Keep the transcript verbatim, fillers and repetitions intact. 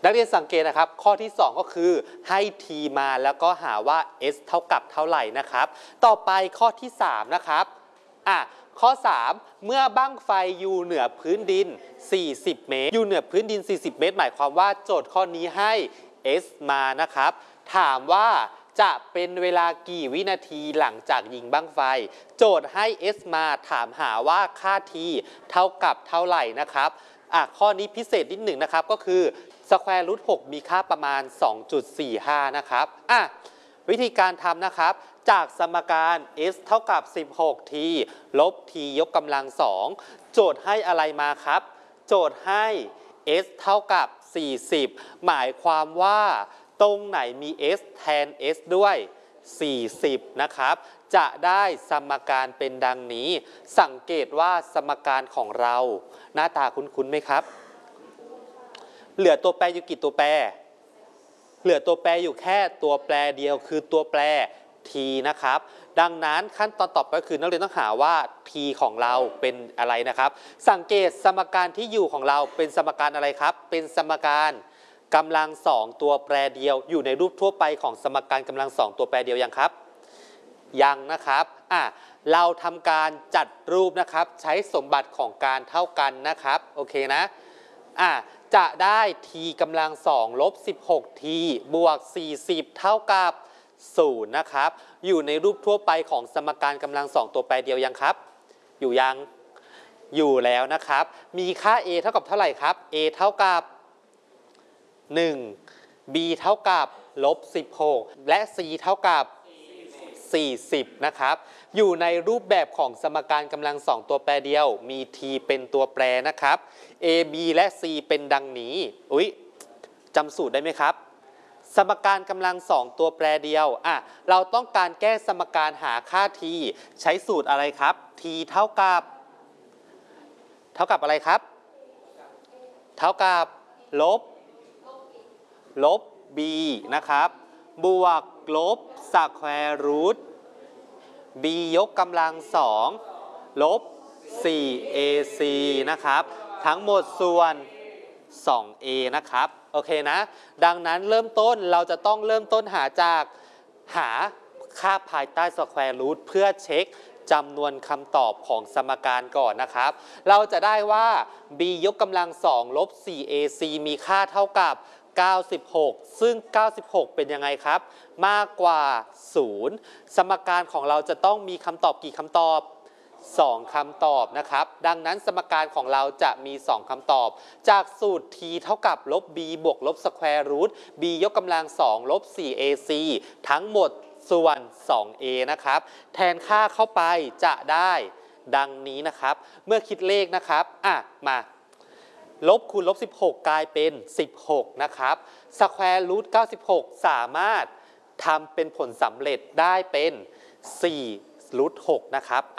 นักเรียนสังเกตนะครับข้อที่สองก็คือให้ t มาแล้วก็หาว่า s เท่ากับเท่าไหร่นะครับต่อไปข้อที่สามนะครับอ่ะข้อสามเมื่อบั้งไฟอยู่เหนือพื้นดินสี่สิบเมตรอยู่เหนือพื้นดินสี่สิบเมตรหมายความว่าโจทย์ข้อนี้ให้ s มานะครับถามว่าจะเป็นเวลากี่วินาทีหลังจากยิงบั้งไฟโจทย์ให้ s มาถามหาว่าค่า t เท่ากับเท่าไหร่นะครับอ่ะข้อนี้พิเศษนิดหนึ่งนะครับก็คือสแควร์รูทหกมีค่าประมาณ สองจุดสี่ห้า นะครับอ่ะวิธีการทำนะครับจากสมการ s เท่ากับ สิบหก t ลบ t ยกกำลังสองโจทย์ให้อะไรมาครับโจทย์ให้ s เท่ากับ สี่สิบ หมายความว่าตรงไหนมี s แทน s ด้วย สี่สิบ นะครับจะได้สมการเป็นดังนี้สังเกตว่าสมการของเราหน้าตาคุ้นๆไหมครับเหลือตัวแปรอยู่กี่ตัวแปรเหลือตัวแปรอยู่แค่ตัวแปรเดียวคือตัวแปร t นะครับดังนั้นขั้นตอนต่อไปก็คือนักเรียนต้องหาว่า t ของเราเป็นอะไรนะครับสังเกตสมการที่อยู่ของเราเป็นสมการอะไรครับเป็นสมการกำลังสองตัวแปรเดียวอยู่ในรูปทั่วไปของสมการกำลังสองตัวแปรเดียวยังครับยังนะครับอ่ะเราทำการจัดรูปนะครับใช้สมบัติของการเท่ากันนะครับโอเคนะอ่ะจะได้ t กำลังสองลบ สิบหก t บวก สี่สิบ เท่ากับศูนย์นะครับอยู่ในรูปทั่วไปของสมการกำลังสองตัวแปรเดียวยังครับอยู่ยังอยู่แล้วนะครับมีค่า a เท่ากับเท่าไหร่ครับ a เท่ากับหนึ่ง b เท่ากับลบ สิบหก และ c เท่ากับสี่สิบนะครับอยู่ในรูปแบบของสมการกำลังสองตัวแปรเดียวมี t เป็นตัวแปรนะครับ a b และ c เป็นดังนี้อุ๊ยจำสูตรได้ไหมครับสมการกำลังสองตัวแปรเดียวอ่ะเราต้องการแก้สมการหาค่า t ใช้สูตรอะไรครับ t เท่ากับเท่ากับอะไรครับเท่ากับลบลบ b นะครับบวกลบสแควร์รูท b ยกกำลังสองลบ สี่ เอ ซี นะครับทั้งหมดส่วน สอง เอ นะครับโอเคนะดังนั้นเริ่มต้นเราจะต้องเริ่มต้นหาจากหาค่าภายใต้สแควร์รูทเพื่อเช็คจำนวนคำตอบของสมการก่อนนะครับเราจะได้ว่า b ยกกำลังสองลบ สี่ เอ ซี มีค่าเท่ากับเก้าสิบหกซึ่งเก้าสิบหกเป็นยังไงครับมากกว่าศูนย์สมการของเราจะต้องมีคำตอบกี่คำตอบสองคำตอบนะครับดังนั้นสมการของเราจะมีสองคำตอบจากสูตร t เท่ากับลบ b บวกลบสแควร์รูท b ยกกำลังสองลบ สี่ เอ ซี ทั้งหมดส่วน สอง เอ นะครับแทนค่าเข้าไปจะได้ดังนี้นะครับเมื่อคิดเลขนะครับอ่ะมาลบคูณลบสิบหกกลายเป็นสิบหกนะครับสแควร์รูทเก้าสิบหกสามารถทำเป็นผลสำเร็จได้เป็นสี่รูทหกนะครับ